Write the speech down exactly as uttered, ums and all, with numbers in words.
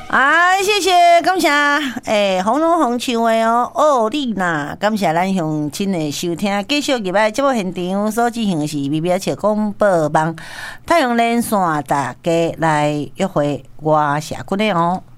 啊，谢谢，感谢，诶、欸，红龙红唱的哦，哦，丽娜，感谢咱乡亲的收听，继续入来节目现场所进行的是微微笑广播网太阳连线，大家来约会我社群的哦。